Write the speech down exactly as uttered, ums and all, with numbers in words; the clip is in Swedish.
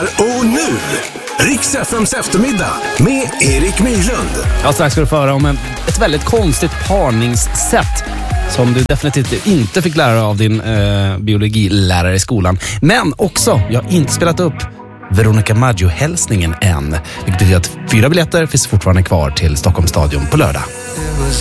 Här och nu, Rix F M:s eftermiddag med Erik Myrlund. Ja, strax ska du få höra om en, ett väldigt konstigt parningssätt som du definitivt inte fick lära dig av din eh, biologilärare i skolan. Men också, jag har inte spelat upp Veronica Maggio-hälsningen än. Vilket betyder att fyra biljetter finns fortfarande kvar till Stockholms stadion på lördag.